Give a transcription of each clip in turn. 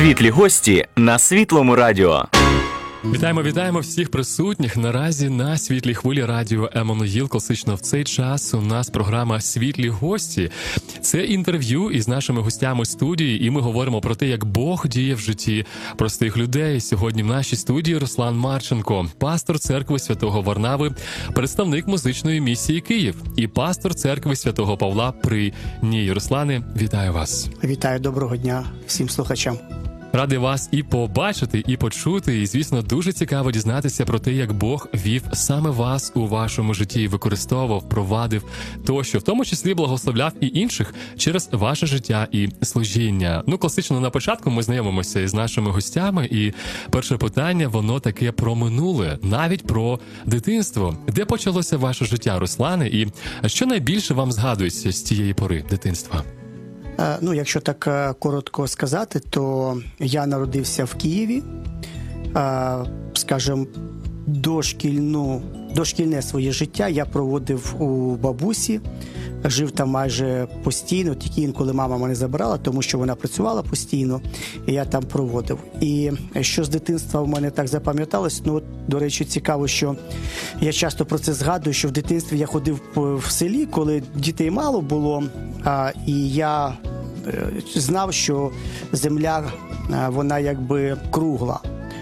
Світлі гості на Світлому радіо. Вітаємо всіх присутніх. Наразі на Світлій хвилі радіо Еммануїл. Класично в цей час у нас програма «Світлі гості». Це інтерв'ю із нашими гостями студії, і ми говоримо про те, як Бог діє в житті простих людей. Сьогодні в нашій студії Руслан Марченко, пастор церкви Святого Варнави, представник музичної місії Київ і пастор церкви Святого Павла при ній. Руслане, вітаю вас. Вітаю, доброго дня всім слухачам. Радий вас і побачити, і почути, і, звісно, дуже цікаво дізнатися про те, як Бог вів саме вас у вашому житті, використовував, провадив тощо, в тому числі благословляв і інших через ваше життя і служіння. Класично на початку ми знайомимося із нашими гостями, і перше питання, воно таке про минуле, навіть про дитинство. Де почалося ваше життя, Руслане, і що найбільше вам згадується з тієї пори дитинства? Якщо так коротко сказати, то я народився в Києві, скажімо, дошкільне своє життя я проводив у бабусі, жив там майже постійно, тільки інколи мама мене забирала, тому що вона працювала постійно, і я там проводив. І що з дитинства в мене так запам'яталось, до речі, цікаво, що я часто про це згадую, що в дитинстві я ходив в селі, коли дітей мало було, і я знав, що земля, вона якби кругла.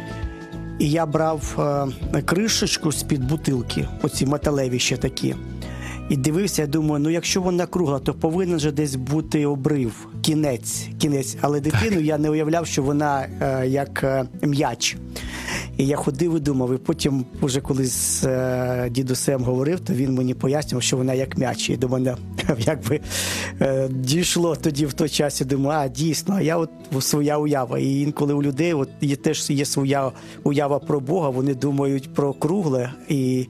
І я брав кришечку з-під бутилки, оці металеві ще такі, і дивився, я думаю, якщо вона кругла, то повинен же десь бути обрив, кінець. Але дитину я не уявляв, що вона як м'яч. І я ходив і думав, і потім, вже коли з дідусем говорив, то він мені пояснював, що вона як м'яч. І до мене якби дійшло тоді в той час, я думаю, дійсно, а я своя уява. І інколи у людей теж є своя уява про Бога, вони думають про кругле, і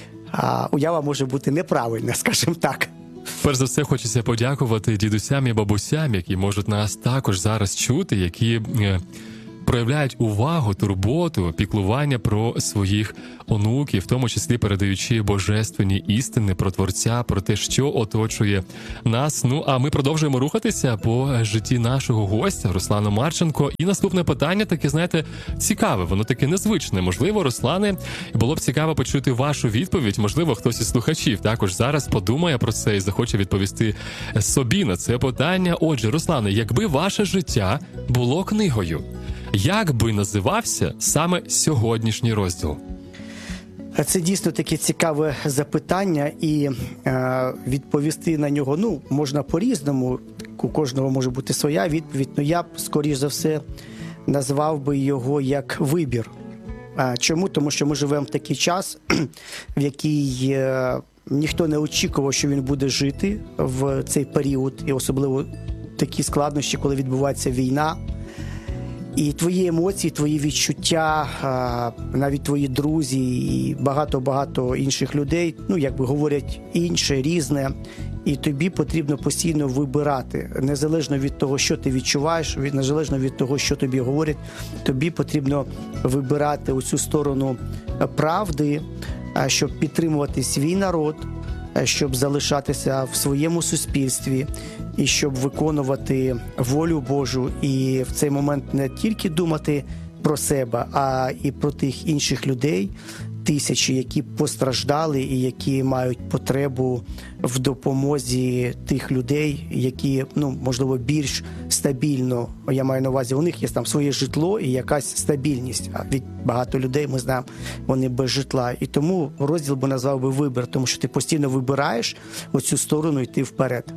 уява може бути неправильна, скажімо так. Перш за все, хочеться подякувати дідусям і бабусям, які можуть нас також зараз чути, які проявляють увагу, турботу, піклування про своїх онуків, в тому числі передаючи божественні істини про Творця, про те, що оточує нас. А ми продовжуємо рухатися по житті нашого гостя Руслана Марченко. І наступне питання таке, знаєте, цікаве, воно таке незвичне. Можливо, Руслане, було б цікаво почути вашу відповідь. Можливо, хтось із слухачів також зараз подумає про це і захоче відповісти собі на це питання. Отже, Руслане, якби ваше життя було книгою, як би називався саме сьогоднішній розділ? Це дійсно таке цікаве запитання, і відповісти на нього, можна по-різному, у кожного може бути своя відповідь, але я б, скоріш за все, назвав би його як вибір. Чому? Тому що ми живемо в такий час, в який ніхто не очікував, що він буде жити в цей період, і особливо такі складнощі, коли відбувається війна. І твої емоції, твої відчуття, навіть твої друзі і багато-багато інших людей, говорять інше, різне. І тобі потрібно постійно вибирати. Незалежно від того, що ти відчуваєш, незалежно від того, що тобі говорять, тобі потрібно вибирати оцю сторону правди, щоб підтримувати свій народ, щоб залишатися в своєму суспільстві і щоб виконувати волю Божу. І в цей момент не тільки думати про себе, а і про тих інших людей, тисячі, які постраждали і які мають потребу в допомозі тих людей, які, можливо, більш стабільно, я маю на увазі, у них є там своє житло і якась стабільність. А від багато людей, ми знаємо, вони без житла. І тому розділ би назвав би вибір, тому що ти постійно вибираєш оцю сторону йти вперед.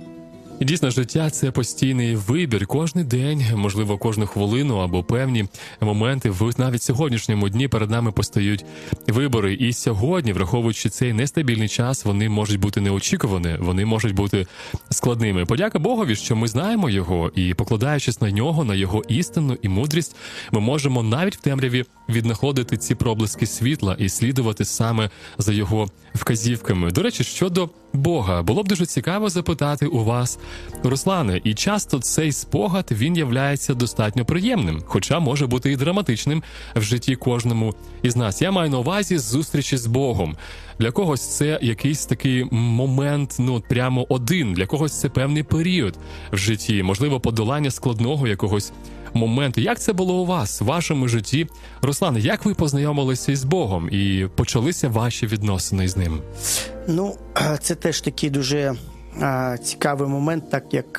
І дійсно, життя – це постійний вибір. Кожний день, можливо, кожну хвилину або певні моменти в навіть сьогоднішньому дні перед нами постають вибори. І сьогодні, враховуючи цей нестабільний час, вони можуть бути неочікувані, вони можуть бути складними. Подяка Богові, що ми знаємо Його, і покладаючись на Нього, на Його істину і мудрість, ми можемо навіть в темряві віднаходити ці проблиски світла і слідувати саме за Його вказівками. До речі, щодо Бога, було б дуже цікаво запитати у вас, Руслане, і часто цей спогад, він являється достатньо приємним, хоча може бути і драматичним в житті кожному із нас. Я маю на увазі зустрічі з Богом. Для когось це якийсь такий момент, прямо один, для когось це певний період в житті, можливо, подолання складного якогось моменти. Як це було у вас, в вашому житті? Руслане, як ви познайомилися із Богом і почалися ваші відносини з ним? Ну, це теж такий дуже цікавий момент, так як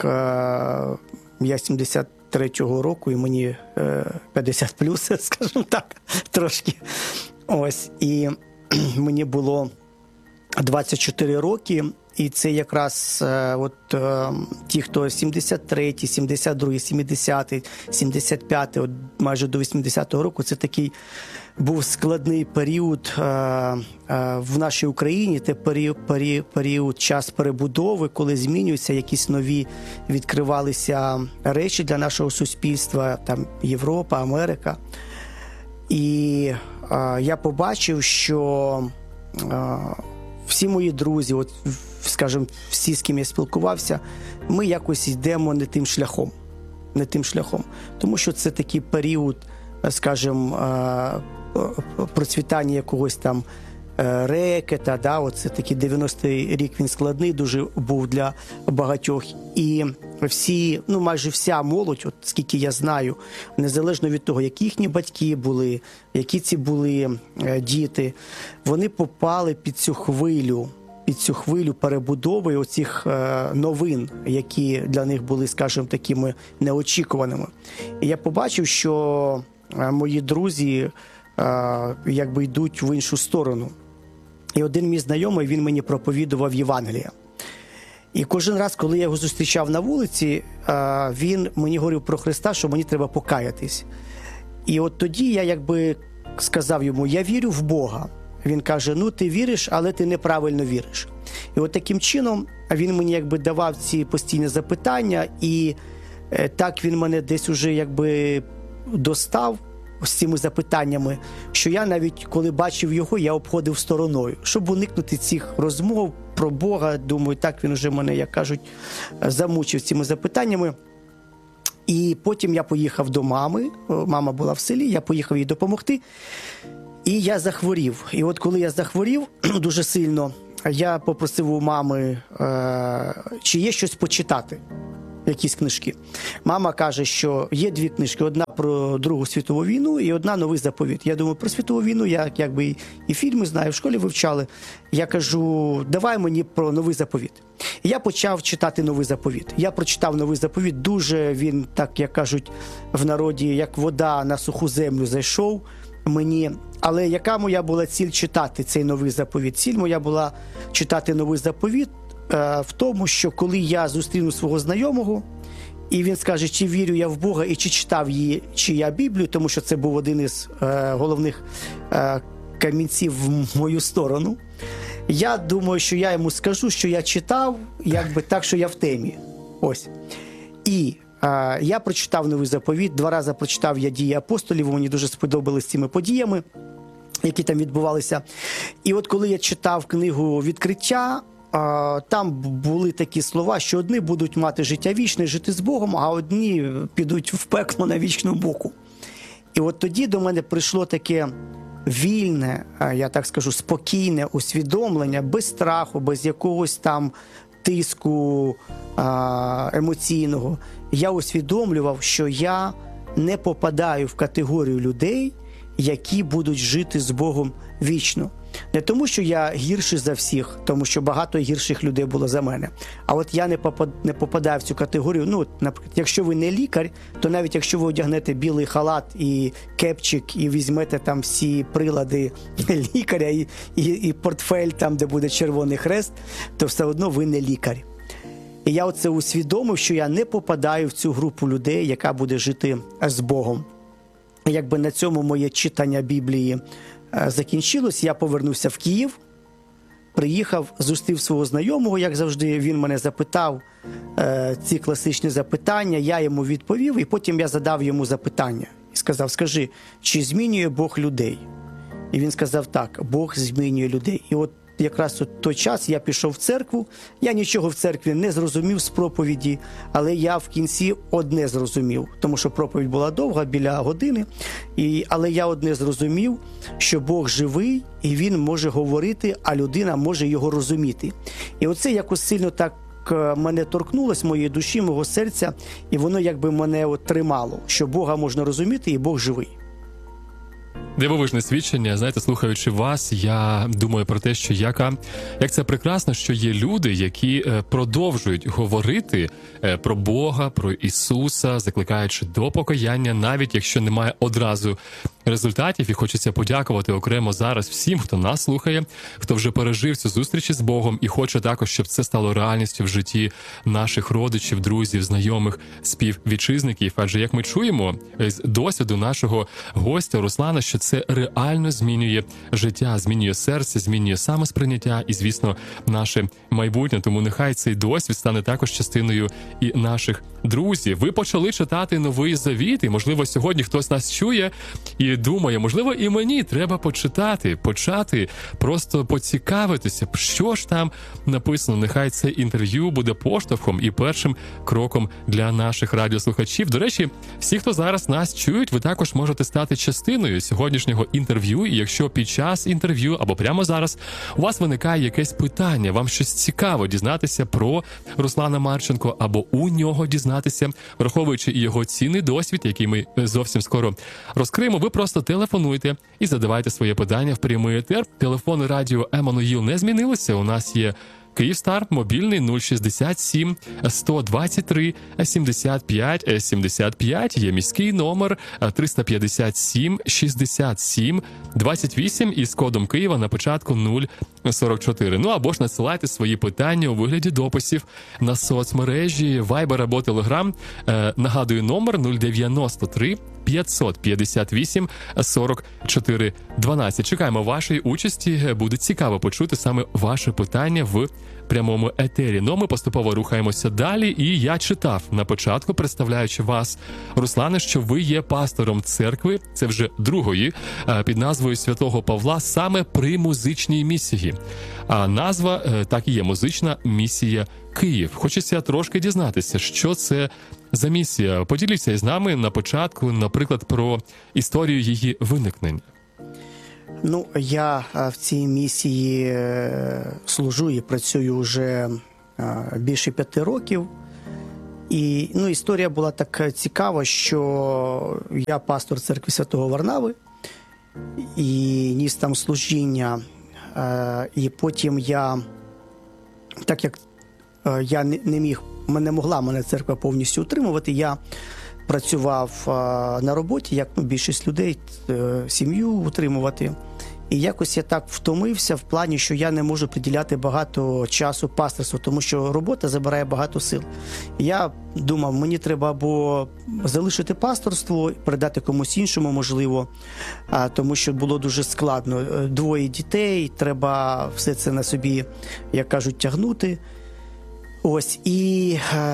я 73-го року, і мені 50 плюс, скажімо так, трошки. Ось, і мені було 24 роки, і це якраз ті, хто 73-й, 72-й, 70-й, 75-й, от майже до 80-го року, це такий був складний період в нашій Україні. Це період, час перебудови, коли змінюються якісь нові, відкривалися речі для нашого суспільства, там Європа, Америка. І я побачив, що всі мої друзі, от, скажімо, всі, з ким я спілкувався, ми якось йдемо не тим шляхом. Не тим шляхом. Тому що це такий період, скажімо, процвітання якогось там рекета, да, оце такий 90-й рік, він складний дуже був для багатьох. І всі, ну майже вся молодь, от скільки я знаю, незалежно від того, які їхні батьки були, які ці були діти, вони попали під цю хвилю перебудови оцих новин, які для них були, скажімо, такими неочікуваними. І я побачив, що мої друзі якби йдуть в іншу сторону. І один мій знайомий, він мені проповідував Євангелія. І кожен раз, коли я його зустрічав на вулиці, він мені говорив про Христа, що мені треба покаятись. І от тоді я якби сказав йому, я вірю в Бога. Він каже, ну ти віриш, але ти неправильно віриш. І от таким чином він мені якби давав ці постійні запитання, і так він мене десь уже якби достав з цими запитаннями, що я навіть, коли бачив його, я обходив стороною, щоб уникнути цих розмов про Бога. Думаю, так він уже мене, як кажуть, замучив цими запитаннями. І потім я поїхав до мами, мама була в селі, я поїхав їй допомогти, і я захворів. І от коли я захворів дуже сильно, я попросив у мами, чи є щось почитати, якісь книжки. Мама каже, що є дві книжки, одна про Другу світову війну і одна «Новий заповіт». Я думаю, про світову війну я якби і фільми знаю, в школі вивчали. Я кажу, давай мені про Новий заповіт. І я почав читати Новий заповіт. Я прочитав Новий заповіт, дуже він, так як кажуть в народі, як вода на суху землю зайшов мені. Але яка моя була ціль читати цей Новий заповіт? Ціль моя була читати Новий заповіт в тому, що коли я зустріну свого знайомого, і він скаже, чи вірю я в Бога, і чи читав чи я Біблію, тому що це був один із головних камінців в мою сторону, я думаю, що я йому скажу, що я читав, якби так, що я в темі. Ось. І я прочитав Новий заповіт, 2 рази прочитав я «Дії апостолів», мені дуже сподобались цими подіями, які там відбувалися. І от коли я читав книгу «Відкриття», там були такі слова, що одні будуть мати життя вічне, жити з Богом, а одні підуть в пекло на вічну муку. І от тоді до мене прийшло таке вільне, я так скажу, спокійне усвідомлення, без страху, без якогось там тиску емоційного. Я усвідомлював, що я не попадаю в категорію людей, які будуть жити з Богом вічно. Не тому, що я гірший за всіх, тому що багато гірших людей було за мене. А от я не попадаю в цю категорію. Ну, наприклад, якщо ви не лікар, то навіть якщо ви одягнете білий халат і кепчик, і візьмете там всі прилади лікаря, і портфель там, де буде червоний хрест, то все одно ви не лікар. І я оце усвідомив, що я не попадаю в цю групу людей, яка буде жити з Богом. Якби на цьому моє читання Біблії закінчилось, я повернувся в Київ, приїхав, зустрів свого знайомого, як завжди, він мене запитав ці класичні запитання, я йому відповів, і потім я задав йому запитання. І сказав, скажи, чи змінює Бог людей? І він сказав, так, Бог змінює людей. І от якраз у той час я пішов в церкву, я нічого в церкві не зрозумів з проповіді, але я в кінці одне зрозумів, тому що проповідь була довга, біля години, але я одне зрозумів, що Бог живий, і Він може говорити, а людина може його розуміти. І оце якось сильно так мене торкнулось, моєї душі, мого серця, і воно якби мене от тримало, що Бога можна розуміти і Бог живий. Дивовижне свідчення. Знаєте, слухаючи вас, я думаю про те, що як це прекрасно, що є люди, які продовжують говорити про Бога, про Ісуса, закликаючи до покаяння, навіть якщо немає одразу результатів. І хочеться подякувати окремо зараз всім, хто нас слухає, хто вже пережив цю зустріч з Богом і хоче також, щоб це стало реальністю в житті наших родичів, друзів, знайомих, співвітчизників. Адже, як ми чуємо з досвіду нашого гостя Руслана, що це реально змінює життя, змінює серце, змінює самосприйняття і, звісно, наше майбутнє. Тому нехай цей досвід стане також частиною і наших друзів. Ви почали читати Новий Завіт, і, можливо, сьогодні хтось нас чує і думає, можливо, і мені треба почати, просто поцікавитися, що ж там написано. Нехай це інтерв'ю буде поштовхом і першим кроком для наших радіослухачів. До речі, всі, хто зараз нас чують, ви також можете стати частиною сьогоднішнього інтерв'ю. І якщо під час інтерв'ю або прямо зараз у вас виникає якесь питання, вам щось цікаво дізнатися про Руслана Марченко або у нього дізнатися, враховуючи і його цінний досвід, який ми зовсім скоро розкриємо, ви просто телефонуйте і задавайте своє питання в прямий етер. Телефони радіо Еммануїл не змінилися. У нас є Київстар, мобільний 067 123 75 75, є міський номер 357 67 28 із кодом Києва на початку 044. Ну або ж надсилайте свої питання у вигляді дописів на соцмережі Viber або Telegram. Нагадую, номер 093 558 44 12. Чекаємо вашої участі. Буде цікаво почути саме ваше питання в прямому етері. Ну, ми поступово рухаємося далі. І я читав на початку, представляючи вас, Руслане, що ви є пастором церкви, це вже другої, під назвою Святого Павла, саме при музичній місії. А назва так і є: музична місія Київ. Хочеться трошки дізнатися, що це за місія. Поділіться із нами на початку, наприклад, про історію її виникнення. Ну, я в цій місії служу і працюю вже більше 5 років. І історія була так цікава, що я пастор церкви Святого Варнави і ніс там служіння. І потім я, так як я не могла мене церква повністю утримувати, я працював на роботі, як більшість людей, сім'ю утримувати. І якось я так втомився в плані, що я не можу приділяти багато часу пасторству, тому що робота забирає багато сил. Я думав, мені треба або залишити пасторство, передати комусь іншому, можливо, тому що було дуже складно. 2 дітей, треба все це на собі, як кажуть, тягнути. Ось, і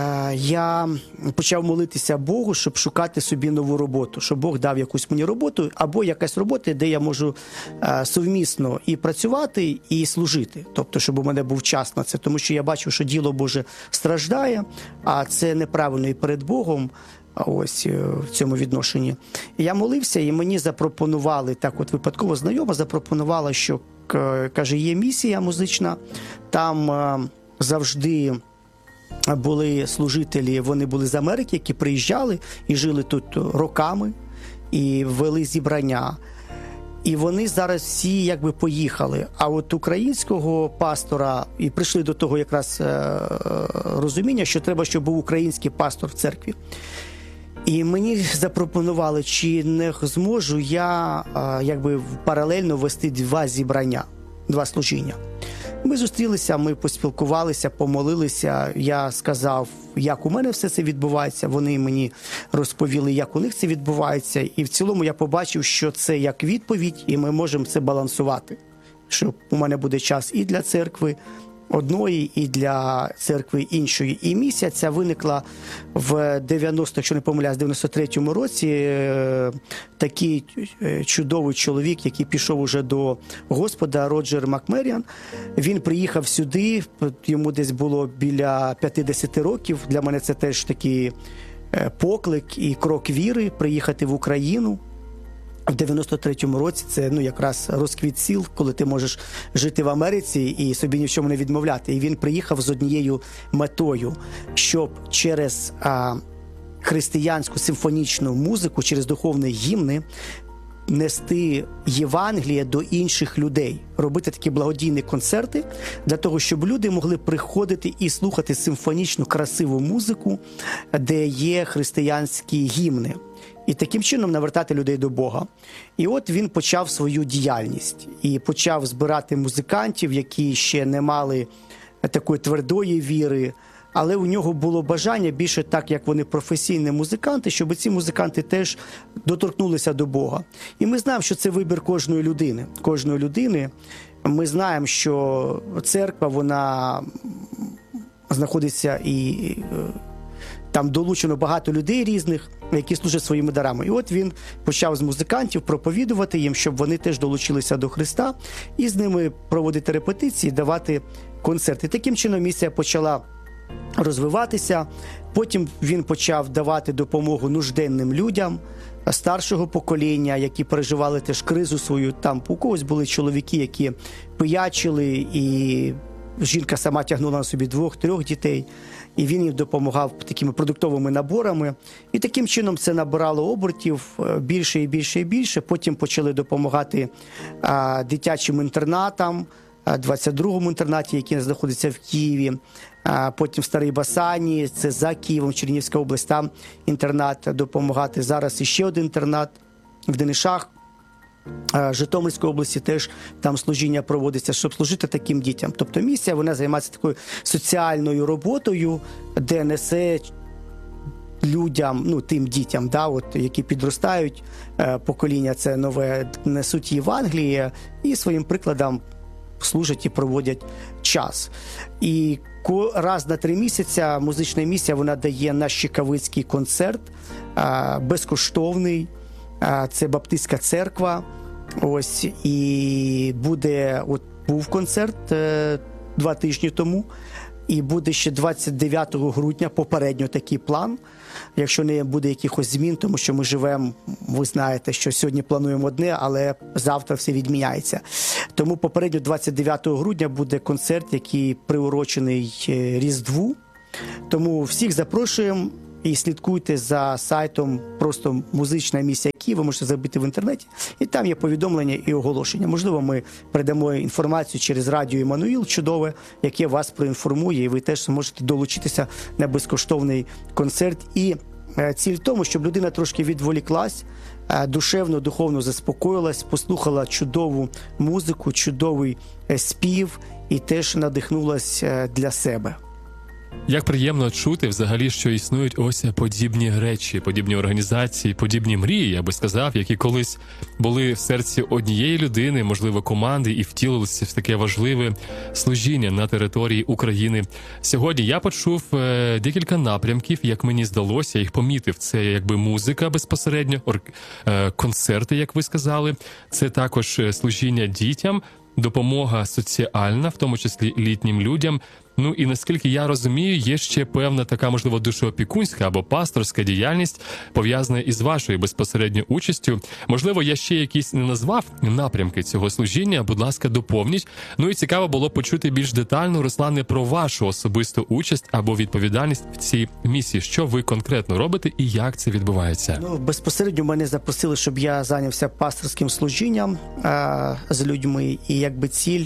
я почав молитися Богу, щоб шукати собі нову роботу, щоб Бог дав якусь мені роботу, або якась робота, де я можу совмісно і працювати, і служити. Тобто, щоб у мене був час на це, тому що я бачив, що діло Боже страждає, а це неправильно і перед Богом, ось в цьому відношенні. І я молився, і мені запропонували, так от випадково знайома запропонувала, що, каже, є місія музична, там завжди були служителі, вони були з Америки, які приїжджали і жили тут роками, і вели зібрання. І вони зараз всі якби поїхали. А от українського пастора, і прийшли до того якраз розуміння, що треба, щоб був український пастор в церкві. І мені запропонували, чи не зможу я якби паралельно вести 2 зібрання, 2 служіння. Ми зустрілися, ми поспілкувалися, помолилися. Я сказав, як у мене все це відбувається. Вони мені розповіли, як у них це відбувається. І в цілому я побачив, що це як відповідь, і ми можемо це балансувати. Що у мене буде час і для церкви одної, і для церкви іншої. І місія ця виникла в 93-му році. Такий чудовий чоловік, який пішов уже до Господа, Роджер Макмеріан. Він приїхав сюди, йому десь було біля 50 років. Для мене це теж такий поклик і крок віри – приїхати в Україну. в 93-му році це якраз розквіт сіл, коли ти можеш жити в Америці і собі ні в чому не відмовляти. І він приїхав з однією метою, щоб через християнську симфонічну музику, через духовні гімни нести Євангеліє до інших людей, робити такі благодійні концерти для того, щоб люди могли приходити і слухати симфонічну красиву музику, де є християнські гімни. І таким чином навертати людей до Бога. І от він почав свою діяльність і почав збирати музикантів, які ще не мали такої твердої віри, але у нього було бажання більше так, як вони професійні музиканти, щоб ці музиканти теж доторкнулися до Бога. І ми знаємо, що це вибір кожної людини. Кожної людини. Ми знаємо, що церква, вона знаходиться і там долучено багато людей різних, які служать своїми дарами. І от він почав з музикантів проповідувати їм, щоб вони теж долучилися до Христа і з ними проводити репетиції, давати концерти. Таким чином місія почала розвиватися. Потім він почав давати допомогу нужденним людям старшого покоління, які переживали теж кризу свою. Там у когось були чоловіки, які пиячили, і жінка сама тягнула на собі 2-3 дітей. І він їм допомагав такими продуктовими наборами. І таким чином це набирало обертів більше і більше і більше. Потім почали допомагати дитячим інтернатам, 22-му інтернаті, який знаходиться в Києві, потім в Старій Басані, це за Києвом, Чернігівська область, там інтернат допомагати. Зараз іще один інтернат в Денишах, Житомирської області теж там служіння проводиться, щоб служити таким дітям. Тобто місія, вона займається такою соціальною роботою, де несе людям, тим дітям, які підростають, покоління це нове, несуть Євангеліє і своїм прикладом служать і проводять час. І раз на 3 місяці музична місія, вона дає наш Чекавицький концерт, безкоштовний, це Баптистська церква. Ось, і був концерт 2 тижні тому, і буде ще 29 грудня попередньо такий план, якщо не буде якихось змін, тому що ми живемо, ви знаєте, що сьогодні плануємо одне, але завтра все відміняється. Тому попередньо 29 грудня буде концерт, який приурочений Різдву. Тому всіх запрошуємо і слідкуйте за сайтом просто «Музична місія Київ», ви можете забити в інтернеті, і там є повідомлення і оголошення. Можливо, ми передамо інформацію через радіо «Іммануїл» чудове, яке вас проінформує, і ви теж зможете долучитися на безкоштовний концерт. І ціль в тому, щоб людина трошки відволіклась, душевно, духовно заспокоїлась, послухала чудову музику, чудовий спів і теж надихнулась для себе. Як приємно чути взагалі, що існують ось подібні речі, подібні організації, подібні мрії, я би сказав, які колись були в серці однієї людини, можливо, команди, і втілилися в таке важливе служіння на території України. Сьогодні я почув декілька напрямків, як мені здалося, їх помітив. Це якби музика безпосередньо, концерти, як ви сказали, це також служіння дітям, допомога соціальна, в тому числі літнім людям. Ну і наскільки я розумію, є ще певна така, можливо, душоопікунська або пасторська діяльність, пов'язана із вашою безпосередньо участю. Можливо, я ще якісь не назвав напрямки цього служіння, будь ласка, доповніть. Ну і цікаво було почути більш детально, Руслане, про вашу особисту участь або відповідальність в цій місії. Що ви конкретно робите і як це відбувається? Безпосередньо мене запросили, щоб я зайнявся пасторським служінням з людьми, і якби ціль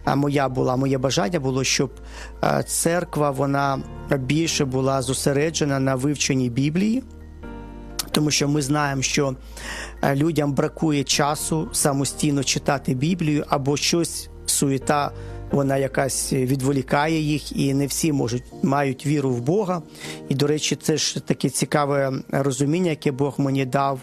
моє бажання було, щоб церква, вона більше була зосереджена на вивченні Біблії, тому що ми знаємо, що людям бракує часу самостійно читати Біблію, або щось, суєта, вона якась відволікає їх, і не всі мають віру в Бога. І, до речі, це ж таке цікаве розуміння, яке Бог мені дав.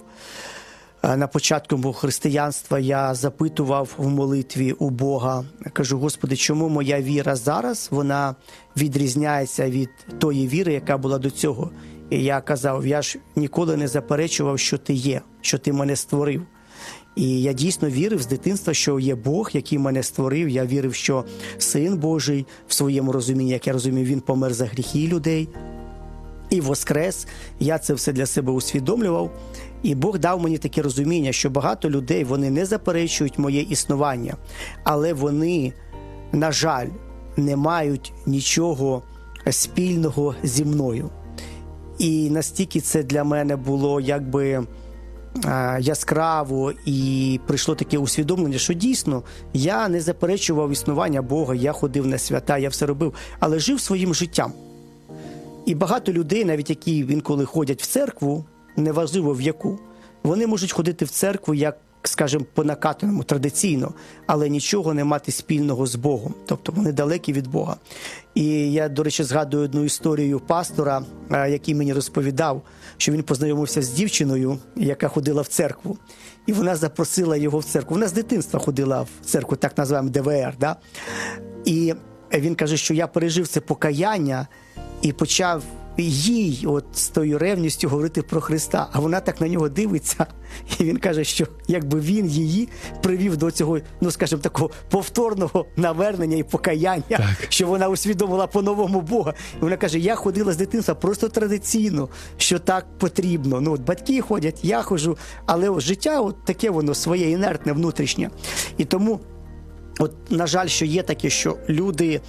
На початку мого християнства я запитував в молитві у Бога, кажу: Господи, чому моя віра зараз, вона відрізняється від тої віри, яка була до цього? І я казав: я ж ніколи не заперечував, що ти є, що ти мене створив. І я дійсно вірив з дитинства, що є Бог, який мене створив. Я вірив, що Син Божий в своєму розумінні, як я розумів, Він помер за гріхи людей. і воскрес. Я це все для себе усвідомлював. І Бог дав мені таке розуміння, що багато людей, вони не заперечують моє існування, але вони, на жаль, не мають нічого спільного зі мною. І настільки це для мене було якби яскраво, і прийшло таке усвідомлення, що дійсно я не заперечував існування Бога, я ходив на свята, я все робив, але жив своїм життям. І багато людей, навіть які інколи ходять в церкву, неважливо в яку, вони можуть ходити в церкву як, скажімо, по накатаному, традиційно, але нічого не мати спільного з Богом. Тобто вони далекі від Бога. І я, до речі, згадую одну історію пастора, який мені розповідав, що він познайомився з дівчиною, яка ходила в церкву. І вона запросила його в церкву. Вона з дитинства ходила в церкву, так називаємо ДВР. Да? І він каже, що я пережив це покаяння і почав їй от з тою ревністю говорити про Христа, а вона так на нього дивиться, і він каже, що якби він її привів до цього, ну скажімо, такого повторного навернення і покаяння, так, що вона усвідомила по-новому Бога. І вона каже, я ходила з дитинства просто традиційно, що так потрібно. Ну от батьки ходять, я ходжу, але от життя от таке воно своє, інертне, внутрішнє. І тому, от, на жаль, що є таке, що люди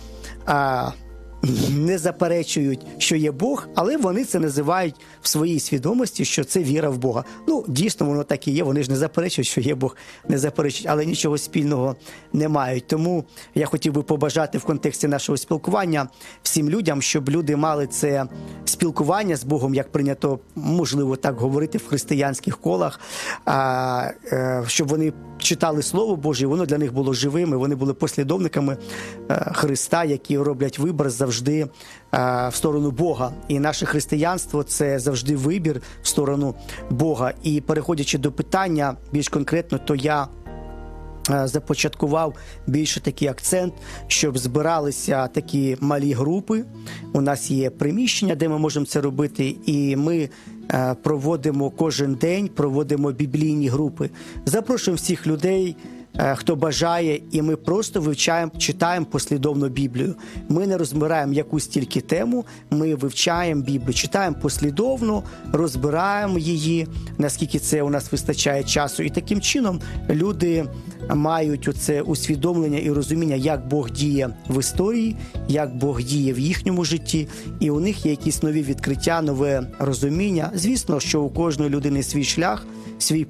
не заперечують, що є Бог, але вони це називають в своїй свідомості, що це віра в Бога. Ну, дійсно, воно так і є, вони ж не заперечують, що є Бог, не заперечують, але нічого спільного не мають. Тому я хотів би побажати в контексті нашого спілкування всім людям, щоб люди мали це спілкування з Богом, як прийнято, можливо, так говорити в християнських колах, щоб вони читали Слово Боже, і воно для них було живим, і вони були послідовниками Христа, які роблять вибір завжди в сторону Бога. І наше християнство – це завжди вибір в сторону Бога. І переходячи до питання більш конкретно, то я започаткував більше такий акцент, щоб збиралися такі малі групи. У нас є приміщення, де ми можемо це робити, і ми проводимо кожен день, проводимо біблійні групи. Запрошуємо всіх людей, хто бажає, і ми просто вивчаємо, читаємо послідовно Біблію. Ми не розбираємо якусь тільки тему, ми вивчаємо Біблію, читаємо послідовно, розбираємо її, наскільки це у нас вистачає часу. І таким чином люди мають оце усвідомлення і розуміння, як Бог діє в історії, як Бог діє в їхньому житті, і у них є якісь нові відкриття, нове розуміння. Звісно, що у кожної людини свій шлях, свій